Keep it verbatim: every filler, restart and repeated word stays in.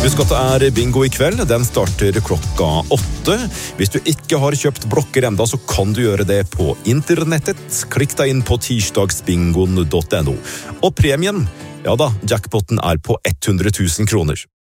Husk at det er bingo i kveld. Den starter klokka åtte. Hvis du ikke har kjøpt blokker enda, så kan du gjøre det på internettet. Klikk deg inn på tirsdagsbingoen punktum no. Og premien, ja da, jackpotten er på hundre tusen kroner.